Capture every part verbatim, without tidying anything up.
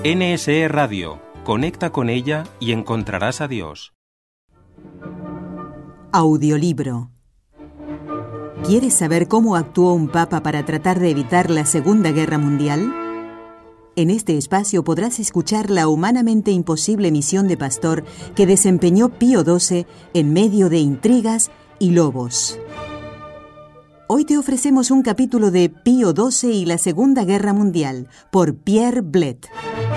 N S E Radio. Conecta con ella y encontrarás a Dios. Audiolibro. ¿Quieres saber cómo actuó un papa para tratar de evitar la Segunda Guerra Mundial? En este espacio podrás escuchar la humanamente imposible misión de pastor que desempeñó Pío doce en medio de intrigas y lobos. Hoy te ofrecemos un capítulo de Pío doce y la Segunda Guerra Mundial, por Pierre Blett.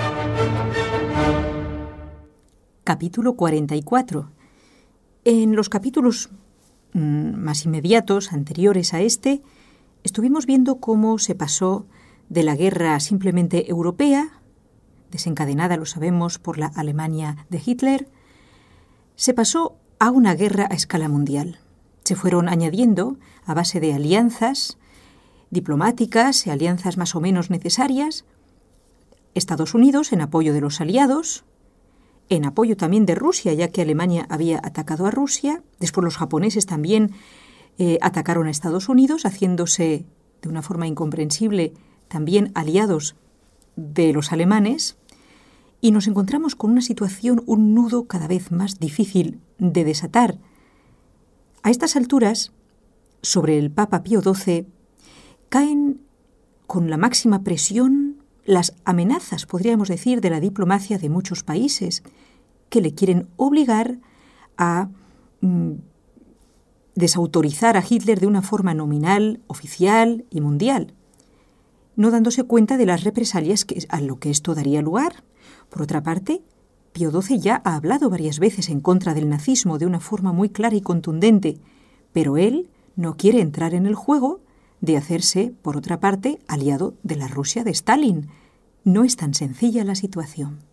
Capítulo cuarenta y cuatro. En los capítulos mmm, más inmediatos, anteriores a este, estuvimos viendo cómo se pasó de la guerra simplemente europea, desencadenada, lo sabemos, por la Alemania de Hitler, se pasó a una guerra a escala mundial. Se fueron añadiendo, a base de alianzas diplomáticas y alianzas más o menos necesarias, Estados Unidos en apoyo de los aliados, en apoyo también de Rusia, ya que Alemania había atacado a Rusia. Después los japoneses también eh, atacaron a Estados Unidos, haciéndose de una forma incomprensible también aliados de los alemanes. Y nos encontramos con una situación, un nudo cada vez más difícil de desatar. A estas alturas, sobre el Papa Pío doce, caen con la máxima presión las amenazas, podríamos decir, de la diplomacia de muchos países que le quieren obligar a mm, desautorizar a Hitler de una forma nominal, oficial y mundial, no dándose cuenta de las represalias que, a lo que esto daría lugar. Por otra parte, Pío doce ya ha hablado varias veces en contra del nazismo de una forma muy clara y contundente, pero él no quiere entrar en el juego de hacerse, por otra parte, aliado de la Rusia de Stalin. No es tan sencilla la situación.